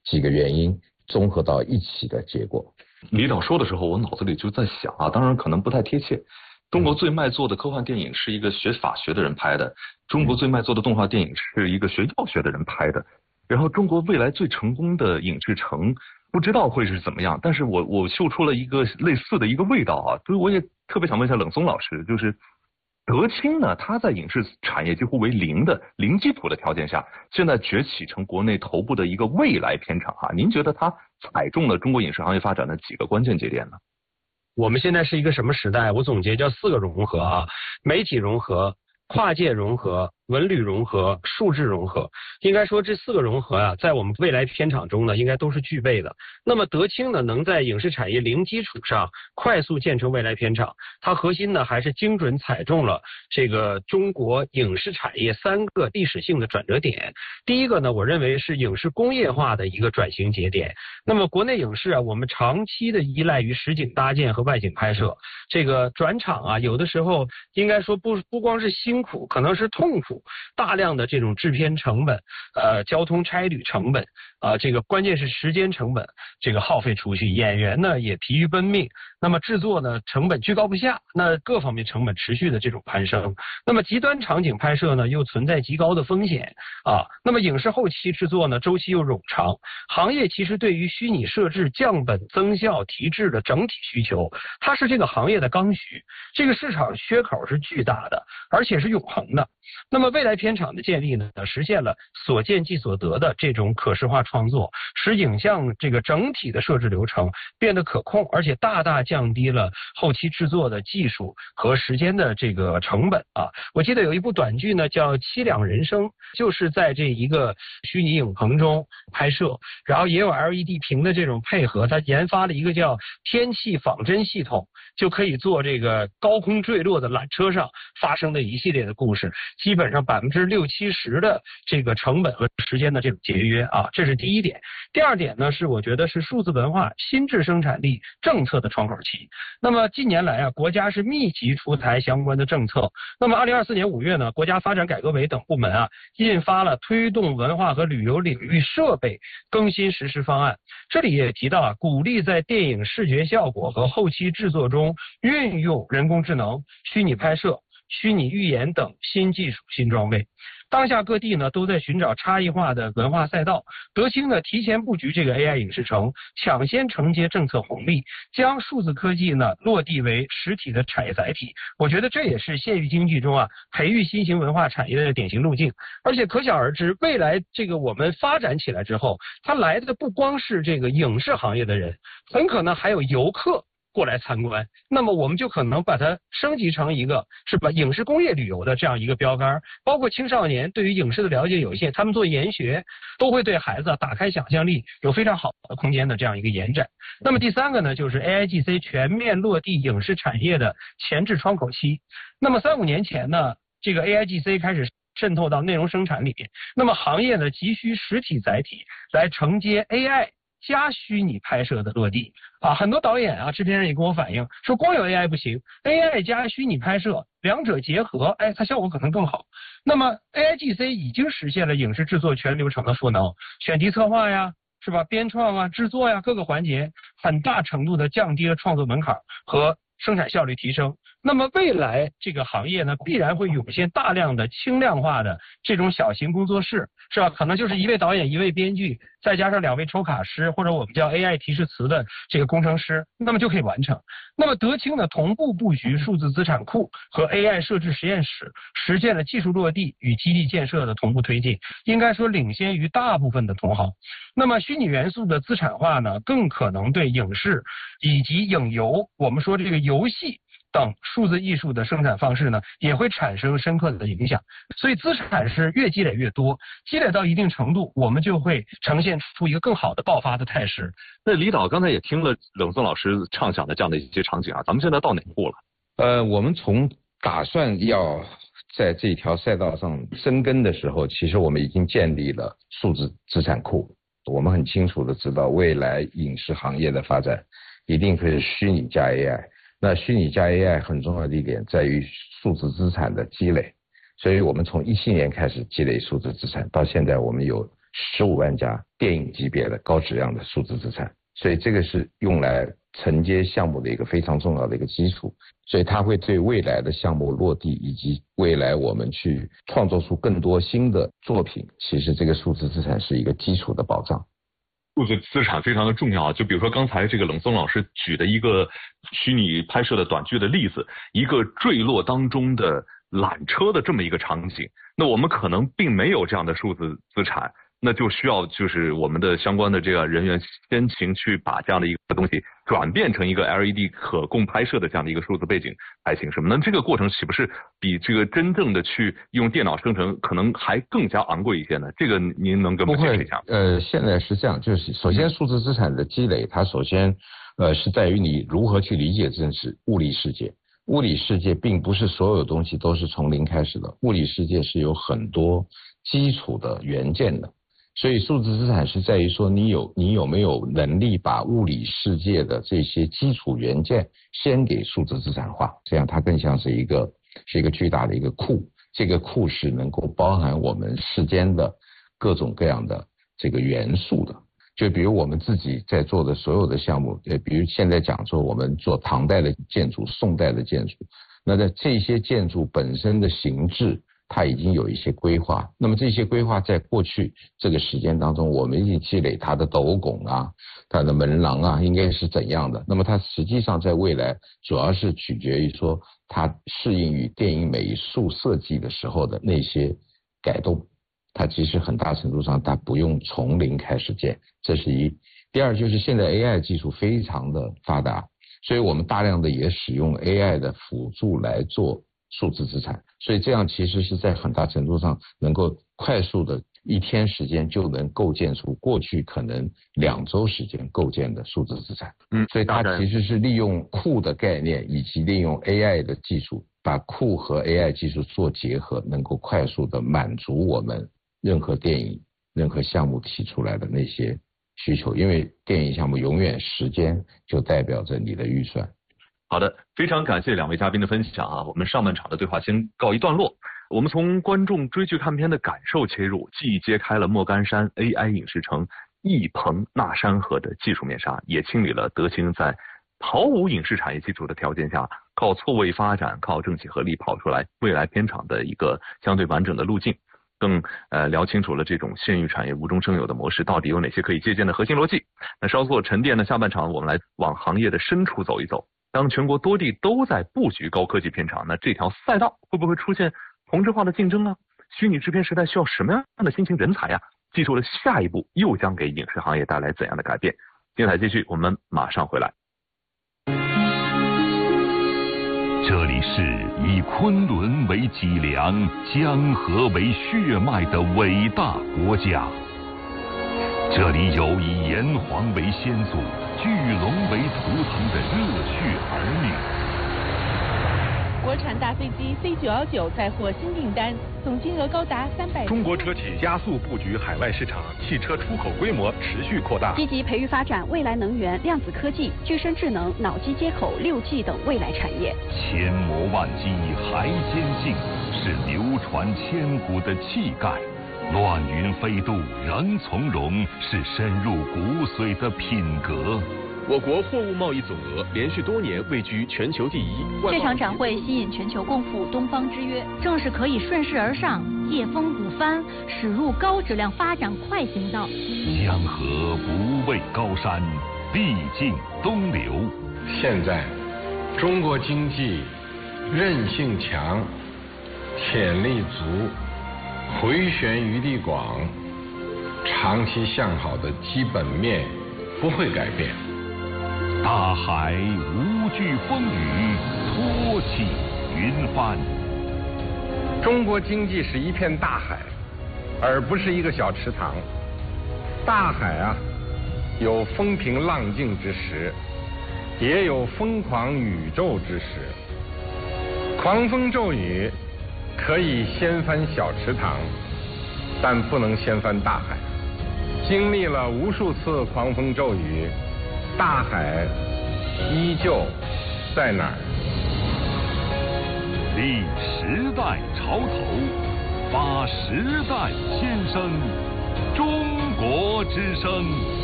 几个原因综合到一起的结果。 李导说的时候，我脑子里就在想啊，当然可能不太贴切。中国最卖座的科幻电影是一个学法学的人拍的，中国最卖座的动画电影是一个学药学的人拍的，然后中国未来最成功的影视城不知道会是怎么样，但是我嗅出了一个类似的一个味道啊，所以我也特别想问一下冷松老师，就是德清呢，它在影视产业几乎为零基础的条件下，现在崛起成国内头部的一个未来片厂啊，您觉得它踩中了中国影视行业发展的几个关键节点呢？ 我们现在是一个什么时代？我总结叫4个融合啊，媒体融合、跨界融合、文旅融合、数字融合。应该说这4个融合啊，在我们未来片场中呢，应该都是具备的。那么德清呢，能在影视产业零基础上快速建成未来片场，它核心呢还是精准踩中了这个中国影视产业3个历史性的转折点。第一个呢，我认为是影视工业化的一个转型节点。那么国内影视啊，我们长期的依赖于实景搭建和外景拍摄，这个转场啊，有的时候应该说不光是辛苦，可能是痛苦，大量的这种制片成本，交通差旅成本，这个关键是时间成本，这个耗费出去，演员呢也疲于奔命，那么制作呢成本居高不下，那各方面成本持续的这种攀升，那么极端场景拍摄呢又存在极高的风险啊，那么影视后期制作呢周期又冗长，行业其实对于虚拟设置降本增效提质的整体需求，它是这个行业的刚需，这个市场缺口是巨大的，而且是永恒的。那么未来片场的建立呢，实现了所见即所得的这种可视化创作，使影像这个整体的设置流程变得可控，而且大大降低了后期制作的技术和时间的这个成本啊。我记得有一部短剧呢叫《凄凉人生》，就是在这一个虚拟影棚中拍摄，然后也有 LED 屏的这种配合，它研发了一个叫天气仿真系统，就可以做这个高空坠落的缆车上发生的一系列的故事，基本上60%-70%的这个成本和时间的这种节约啊，这是第一点。第二点呢，是我觉得是数字文化新质生产力政策的窗口期。那么近年来啊，国家是密集出台相关的政策。那么2024年5月呢，国家发展改革委等部门啊，印发了推动文化和旅游领域设备更新实施方案。这里也提到啊，鼓励在电影视觉效果和后期制作中运用人工智能、虚拟拍摄、虚拟预演等新技术新装备。当下各地呢都在寻找差异化的文化赛道，德清呢提前布局这个 AI 影视城，抢先承接政策红利，将数字科技呢落地为实体的产业载体。我觉得这也是县域经济中啊培育新型文化产业的典型路径。而且可想而知，未来这个我们发展起来之后，它来的不光是这个影视行业的人，很可能还有游客过来参观，那么我们就可能把它升级成一个是吧影视工业旅游的这样一个标杆。包括青少年对于影视的了解有限，他们做研学都会对孩子打开想象力，有非常好的空间的这样一个延展。那么第三个呢，就是 AIGC 全面落地影视产业的前置窗口期。那么3-5年前呢，这个 AIGC 开始渗透到内容生产里面，那么行业呢急需实体载体来承接 AI加虚拟拍摄的落地啊，很多导演啊、制片人也跟我反映说，光有 AI 不行 ，AI 加虚拟拍摄两者结合，它效果可能更好。那么 AIGC 已经实现了影视制作全流程的赋能，选题策划呀，是吧？编创啊、制作呀，各个环节很大程度的降低了创作门槛和生产效率提升。那么未来这个行业呢，必然会涌现大量的轻量化的这种小型工作室，是吧？可能就是1位导演、1位编剧，再加上2位抽卡师，或者我们叫 AI 提示词的这个工程师，那么就可以完成。那么德清呢，同步布局数字资产库和 AI 设置实验室，实现了技术落地与基地建设的同步推进，应该说领先于大部分的同行。那么虚拟元素的资产化呢，更可能对影视以及影游，我们说这个游戏等数字艺术的生产方式呢，也会产生深刻的影响。所以资产是越积累越多，积累到一定程度，我们就会呈现出一个更好的爆发的态势。 那李导刚才也听了冷松老师畅想的这样的一些场景啊，咱们现在到哪步了？ 我们从打算要在这条赛道上深耕的时候，其实我们已经建立了数字资产库。我们很清楚的知道，未来影视行业的发展一定会是虚拟加 AI。那虚拟加 AI 很重要的一点在于数字资产的积累，所以我们从17年开始积累数字资产，到现在我们有15万家电影级别的高质量的数字资产，所以这个是用来承接项目的一个非常重要的一个基础，所以它会对未来的项目落地以及未来我们去创作出更多新的作品，其实这个数字资产是一个基础的保障。 数字资产非常的重要，就比如说刚才这个冷松老师举的一个虚拟拍摄的短剧的例子，一个坠落当中的缆车的这么一个场景，那我们可能并没有这样的数字资产，那就需要就是我们的相关的这个人员先行去把这样的一个东西转变成一个 LED 可供拍摄的这样的一个数字背景才行，是吗？那这个过程岂不是比这个真正的去用电脑生成可能还更加昂贵一些呢？这个您能跟我们解释一下？ 现在是这样，就是首先数字资产的积累，它首先是在于你如何去理解这是物理世界。物理世界并不是所有东西都是从零开始的，物理世界是有很多基础的元件的。所以数字资产是在于说你有没有能力把物理世界的这些基础元件先给数字资产化，这样它更像是一个巨大的一个库，这个库是能够包含我们世间的各种各样的这个元素的。就比如我们自己在做的所有的项目，比如现在讲说我们做唐代的建筑、宋代的建筑，那在这些建筑本身的形制它已经有一些规划，那么这些规划在过去这个时间当中，我们已经积累它的斗拱啊、它的门廊啊应该是怎样的，那么它实际上在未来主要是取决于说它适应于电影美术设计的时候的那些改动，它其实很大程度上它不用从零开始建，这是一。第二就是现在 AI 技术非常的发达，所以我们大量的也使用 AI 的辅助来做数字资产，所以这样其实是在很大程度上能够快速的1天时间就能构建出过去可能2周时间构建的数字资产。所以它其实是利用库的概念以及利用 AI 的技术，把库和 AI 技术做结合，能够快速的满足我们任何电影、任何项目提出来的那些需求，因为电影项目永远时间就代表着你的预算。 好的，非常感谢两位嘉宾的分享啊！我们上半场的对话先告一段落。我们从观众追剧看片的感受切入，既揭开了莫干山 AI 影视城一棚纳山河的技术面纱，也清理了德清在毫无影视产业基础的条件下，靠错位发展、靠政企合力跑出来未来片场的一个相对完整的路径。更聊清楚了这种县域产业无中生有的模式到底有哪些可以借鉴的核心逻辑。那稍作沉淀的下半场，我们来往行业的深处走一走。当全国多地都在布局高科技片场，那这条赛道会不会出现同质化的竞争啊？虚拟制片时代需要什么样的新型人才啊？技术的下一步又将给影视行业带来怎样的改变？精彩继续，我们马上回来。 这里是以昆仑为脊梁、江河为血脉的伟大国家。这里有以炎黄为先祖、巨龙为图腾的热血儿女。 国产大飞机 C919 再获新订单，总金额高达300。 中国车企加速布局海外市场，汽车出口规模持续扩大， 积极培育发展未来能源、量子科技、具身智能、脑机接口、6G 等未来产业。 千磨万击还坚信，是流传千古的气概。乱云飞渡仍从容，是深入骨髓的品格。 我国货物贸易总额连续多年位居全球第一。 这场展会吸引全球共赴东方之约， 正是可以顺势而上，借风鼓帆，驶入高质量发展快行道。 江河不畏高山，必尽东流。 现在，中国经济韧性强，潜力足，回旋余地广，长期向好的基本面不会改变。 大海无惧风雨，托起云帆。 中国经济是一片大海，而不是一个小池塘。大海啊，有风平浪静之时，也有疯狂宇宙之时。狂风骤雨可以掀翻小池塘，但不能掀翻大海。经历了无数次狂风骤雨，大海依旧在哪儿？ 立时代潮头，发时代先声，中国之声。